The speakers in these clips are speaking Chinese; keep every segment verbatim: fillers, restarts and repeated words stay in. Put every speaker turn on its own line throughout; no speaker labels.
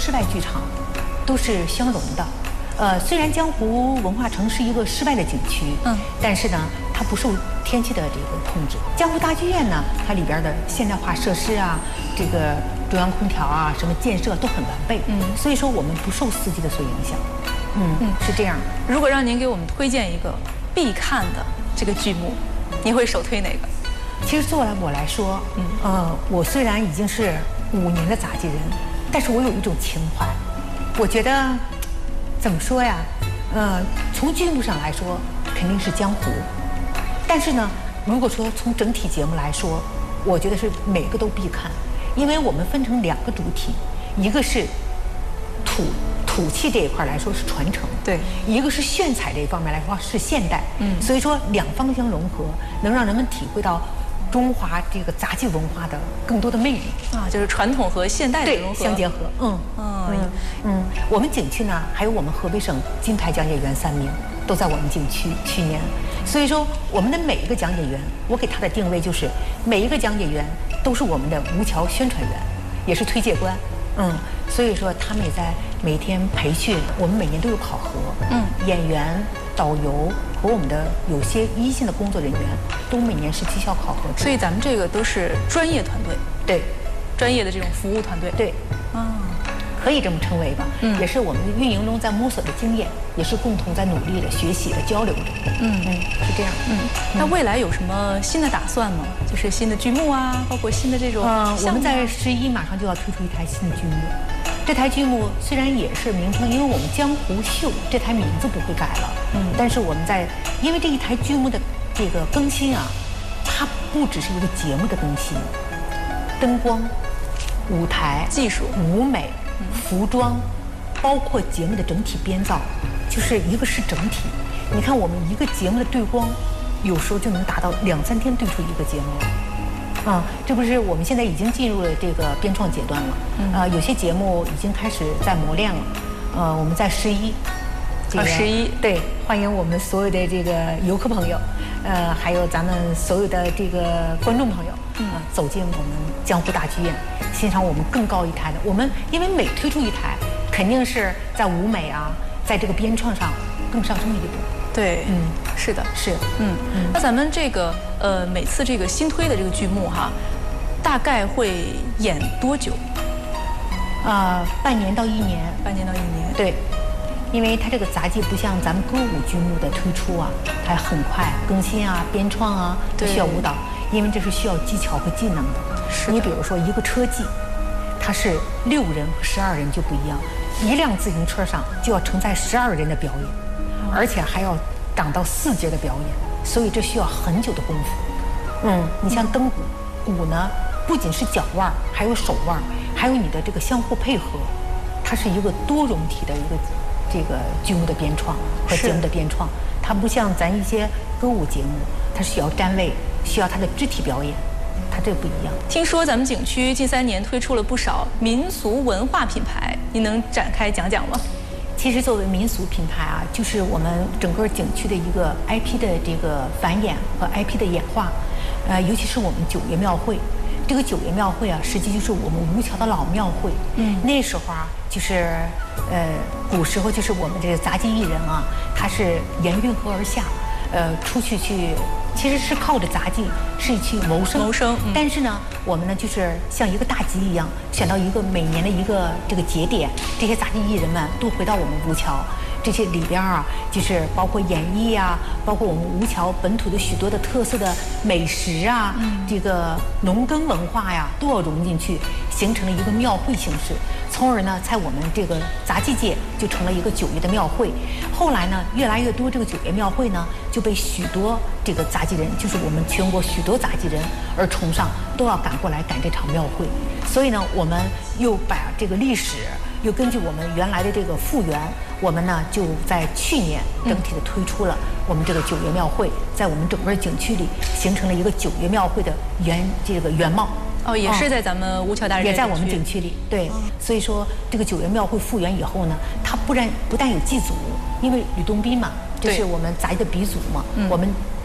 室外剧场都是相融的。呃，虽然江湖文化城是一个室外的景区，嗯，但是呢，它不受天气的这个控制。江湖大剧院呢，它里边的现代化设施啊，这个中央空调啊，什么建设都很完备，嗯，所以说我们不受四季的所影响，嗯嗯，是这样。
如果让您给我们推荐一个必看的这个剧目，您会首推哪个？
其实作为我来说，嗯呃，我虽然已经是五年的杂技人，但是我有一种情怀，我觉得。怎么说呀？呃，从剧目上来说，肯定是江湖。但是呢，如果说从整体节目来说，我觉得是每个都必看，因为我们分成两个主体，一个是土土气这一块来说是传承，
对；
一个是炫彩这一方面来说是现代。嗯，所以说两方相融合，能让人们体会到中华这个杂技文化的更多的魅力
啊，就是传统和现代的融合
相结合。嗯嗯嗯嗯，我们景区呢，还有我们河北省金牌讲解员三名都在我们景区去年，所以说我们的每一个讲解员，我给他的定位就是每一个讲解员都是我们的吴桥宣传员，也是推介官。嗯，所以说他们也在每天培训，我们每年都有考核。嗯，演员、导游和我们的有些一线的工作人员都每年是绩效考核。
所以咱们这个都是专业团队，
对，
专业的这种服务团队，
对，啊，可以这么称为吧。嗯，也是我们运营中在摸索的经验，也是共同在努力的学习的交流着。嗯嗯，是这样。嗯，
那未来有什么新的打算吗？就是新的剧目啊，包括新的这种项目啊。
我们在十一马上就要推出一台新的剧目。这台剧目虽然也是名称，因为我们江湖秀这台名字不会改了，嗯，但是我们在因为这一台剧目的这个更新啊，它不只是一个节目的更新，灯光、舞台、
技术、
舞美、服装，包括节目的整体编造，就是一个是整体。你看我们一个节目的对光，有时候就能达到两三天对出一个节目了。啊，这不是我们现在已经进入了这个编创阶段了。嗯、呃，有些节目已经开始在磨练了。呃，我们在十一，
这个十一
对，欢迎我们所有的这个游客朋友，呃，还有咱们所有的这个观众朋友，嗯、呃，走进我们江湖大剧院，欣赏我们更高一台的。我们因为每推出一台，肯定是在舞美啊，在这个编创上更上升一步。
对，嗯，是的，
是，
嗯嗯。那咱们这个呃，每次这个新推的这个剧目哈，大概会演多久？
啊、呃，半年到一年，
半年到一年。
对，因为它这个杂技不像咱们歌舞剧目的推出啊，它很快更新啊、编创啊，都需要舞蹈，因为这是需要技巧和技能的。
是的。
你比如说一个车技，它是六人和十二人就不一样，一辆自行车上就要承载十二人的表演。而且还要长到四节的表演，所以这需要很久的功夫。嗯，你像灯鼓，鼓呢不仅是脚腕，还有手腕，还有你的这个相互配合，它是一个多容体的一个这个剧目的编创和节目的编创。它不像咱一些歌舞节目，它需要站位，需要它的肢体表演，它这不一样。
听说咱们景区近三年推出了不少民俗文化品牌，您能展开讲讲吗？
其实作为民俗品牌啊，就是我们整个景区的一个 I P 的这个繁衍和 I P 的演化，呃，尤其是我们九爷庙会，这个九爷庙会啊，实际就是我们吴桥的老庙会。嗯，那时候啊，就是呃，古时候就是我们这个杂技艺人啊，他是沿运河而下，呃，出去去。其实是靠着杂技是去谋生，
谋生。嗯、
但是呢，我们呢就是像一个大集一样，选到一个每年的一个这个节点，这些杂技艺人们都回到我们吴桥，这些里边啊，就是包括演艺啊，包括我们吴桥本土的许多的特色的美食啊，嗯、这个农耕文化呀，都要融进去，形成了一个庙会形式。从而呢，在我们这个杂技界就成了一个九爷的庙会。后来呢，越来越多这个九爷庙会呢，就被许多这个杂技人，就是我们全国许多杂技人而崇尚，都要赶过来赶这场庙会。所以呢，我们又把这个历史，又根据我们原来的这个复原，我们呢就在去年整体的推出了我们这个九爷庙会，在我们整个景区里形成了一个九爷庙会的原这个原貌。
哦，也是在咱们吴桥大人
也在我们景区里，对，哦、所以说这个九爷庙会复原以后呢，它不但不但有祭祖，因为吕洞宾嘛，这是我们杂技的鼻祖嘛，嗯、我们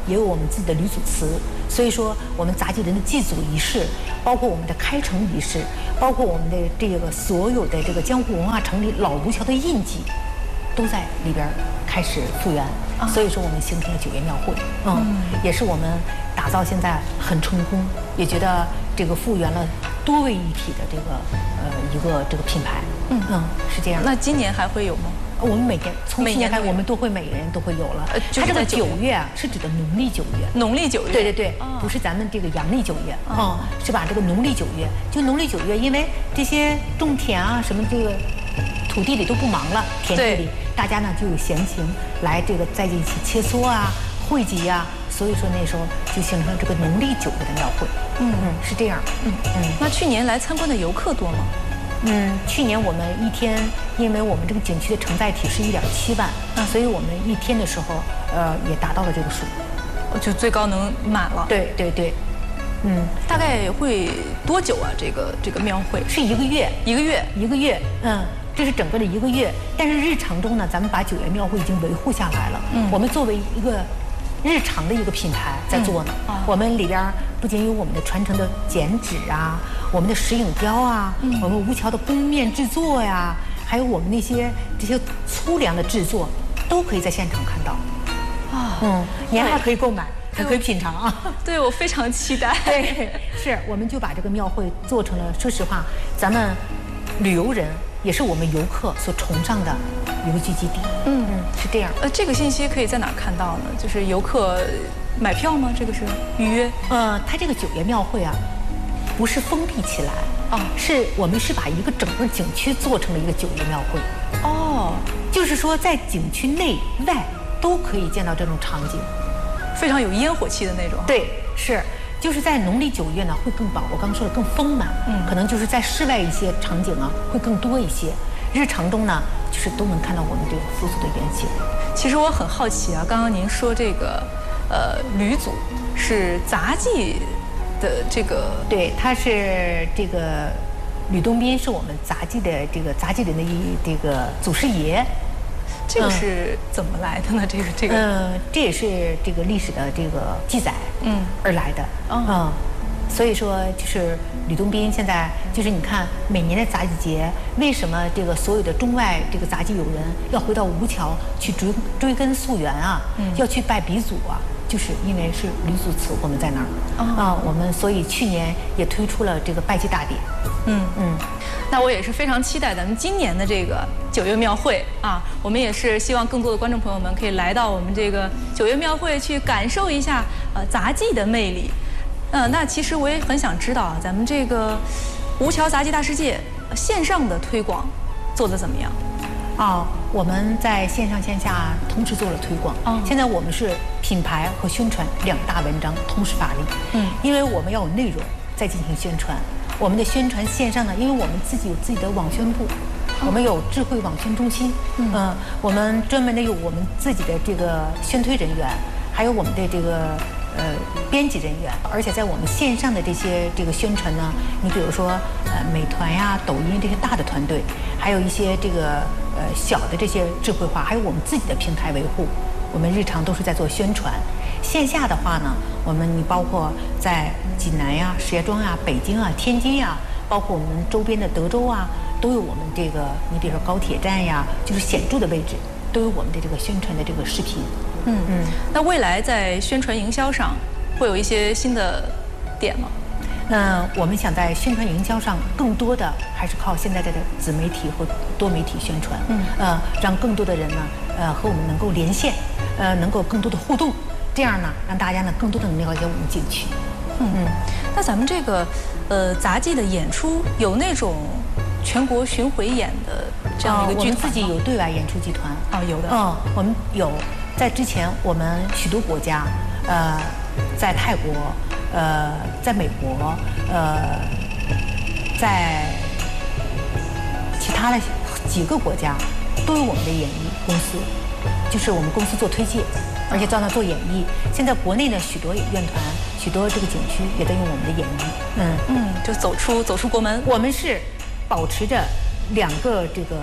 也有我们自己的吕祖祠。所以说，我们杂技人的祭祖仪式，包括我们的开城仪式，包括我们的这个所有的这个江湖文化城里老吴桥的印记，都在里边开始复原。所以说，我们形成了九月庙会，嗯，也是我们打造现在很成功，也觉得这个复原了多位一体的这个呃一个这个品牌，嗯嗯，是这样。
那今年还会有吗？
我们每年从去年开始，我们都会每个人都会有了。呃，它这个九月啊，是指的农历九月。
农历九月。
对对对，不是咱们这个阳历九月啊，是把这个农历九月，就农历九月，因为这些种田啊什么这个土地里都不忙了，田地里大家呢就有闲情来这个在一起切磋啊、汇集呀，所以说那时候就形成这个农历九月的庙会。嗯嗯，是这样。嗯嗯。
那去年来参观的游客多吗？
嗯，去年我们一天，因为我们这个景区的承载体是一点七万，那所以我们一天的时候，呃，也达到了这个数，
就最高能满了。
对对对，嗯，
大概会多久啊？这个这个庙会
是一个月，
一个月，
一个月，嗯，这是整个的一个月。但是日常中呢，咱们把九月庙会已经维护下来了。嗯，我们作为一个日常的一个品牌在做呢，嗯哦、我们里边不仅有我们的传承的剪纸啊，我们的石影雕啊，嗯、我们吴桥的工面制作呀，还有我们那些这些粗粮的制作，都可以在现场看到。啊，嗯，您还可以购买，还可以品尝啊。
对，我非常期待。
对，是，我们就把这个庙会做成了，说实话，咱们旅游人也是我们游客所崇尚的一个聚集地。嗯嗯，是这样。
呃，这个信息可以在哪儿看到呢？就是游客买票吗？这个是预约？
呃，它这个九月庙会啊，不是封闭起来啊，是我们是把一个整个景区做成了一个九月庙会。哦，就是说在景区内外都可以见到这种场景，
非常有烟火气的那种。
对，是。就是在农历九月呢，会更饱，我刚说的更丰满，嗯，可能就是在室外一些场景啊，会更多一些。日常中呢，就是都能看到我们这个富足的原型。
其实我很好奇啊，刚刚您说这个，呃，吕祖是杂技的这个，
对，他是这个吕洞宾是我们杂技的这个杂技人的一这个祖师爷。
这个是怎么来的呢？这个这个，
嗯，这也是这个历史的这个记载，嗯，而来的，嗯，所以说就是吕洞宾现在就是你看每年的杂技节，为什么这个所有的中外这个杂技友人要回到吴桥去追追根溯源啊？嗯，要去拜鼻祖啊？就是因为是吕祖祠我们在那儿啊，我们所以去年也推出了这个拜祭大典。
嗯嗯，那我也是非常期待咱们今年的这个九月庙会啊，我们也是希望更多的观众朋友们可以来到我们这个九月庙会去感受一下呃杂技的魅力。呃，那其实我也很想知道啊，咱们这个吴桥杂技大世界线上的推广做得怎么样？
啊，我们在线上线下同时做了推广。嗯，现在我们是品牌和宣传两大文章同时发力。嗯，因为我们要有内容再进行宣传。我们的宣传线上呢，因为我们自己有自己的网宣部，我们有智慧网宣中心。嗯，呃、我们专门的有我们自己的这个宣推人员，还有我们的这个呃编辑人员，而且在我们线上的这些这个宣传呢，你比如说呃美团呀、抖音这些大的团队，还有一些这个呃小的这些智慧化，还有我们自己的平台维护，我们日常都是在做宣传。线下的话呢，我们你包括在济南呀、石家庄呀、北京啊、天津呀，包括我们周边的德州啊，都有我们这个，你比如说高铁站呀，就是显著的位置，都有我们的这个宣传的这个视频。
嗯嗯。那未来在宣传营销上会有一些新的点吗？
嗯，我们想在宣传营销上，更多的还是靠现在的自媒体和多媒体宣传。嗯。呃，让更多的人呢，呃，和我们能够连线，呃，能够更多的互动。这样呢，让大家呢更多的能了解我们景区。
嗯嗯，那咱们这个呃杂技的演出有那种全国巡回演的这样的一个剧团吗？
我们自己有对外演出集团。
哦，有的。
嗯，我们有，在之前我们许多国家，呃，在泰国，呃，在美国，呃，在其他的几个国家都有我们的演艺公司，就是我们公司做推介。而且在那做演绎，现在国内的许多院团、许多这个景区也在用我们的演绎。嗯
嗯，就走出走出国门。
我们是保持着两个这个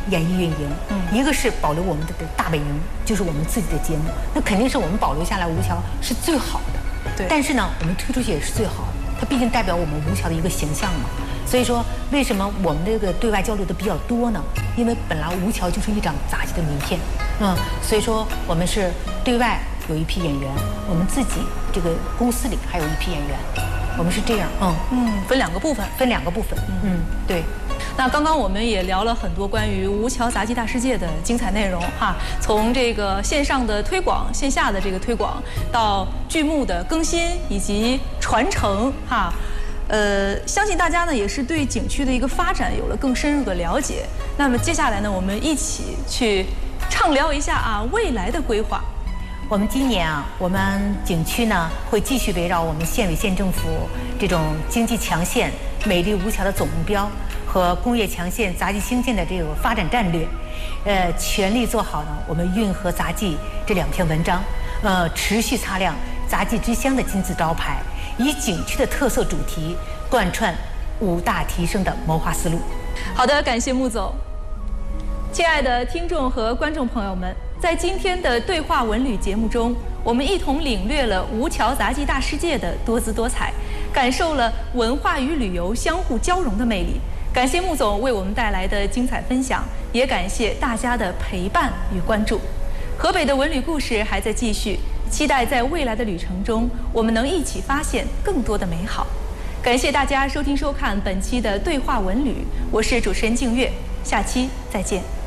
演艺运营，嗯，一个是保留我们的大本营，就是我们自己的节目，那肯定是我们保留下来吴桥是最好的。
对，
但是呢，我们推出去也是最好的，它毕竟代表我们吴桥的一个形象嘛。所以说，为什么我们这个对外交流的比较多呢？因为本来吴桥就是一张杂技的名片，嗯，所以说我们是对外有一批演员，我们自己这个公司里还有一批演员，我们是这样，嗯
嗯，分两个部分，
分两个部分，嗯，对。
那刚刚我们也聊了很多关于吴桥杂技大世界的精彩内容哈，从这个线上的推广、线下的这个推广，到剧目的更新以及传承哈，呃，相信大家呢也是对景区的一个发展有了更深入的了解。那么接下来呢，我们一起去畅聊一下啊未来的规划。
我们今年啊，我们景区呢会继续围绕我们县委县政府这种经济强县、美丽吴桥的总目标和工业强县、杂技兴建的这个发展战略，呃，全力做好呢我们运河杂技这两篇文章，呃，持续擦亮杂技之乡的金字招牌，以景区的特色主题贯穿五大提升的谋划思路。
好的，感谢穆总。亲爱的听众和观众朋友们，在今天的对话文旅节目中，我们一同领略了吴桥杂技大世界的多姿多彩，感受了文化与旅游相互交融的魅力。感谢穆总为我们带来的精彩分享，也感谢大家的陪伴与关注。河北的文旅故事还在继续，期待在未来的旅程中，我们能一起发现更多的美好。感谢大家收听收看本期的对话文旅，我是主持人静月，下期再见。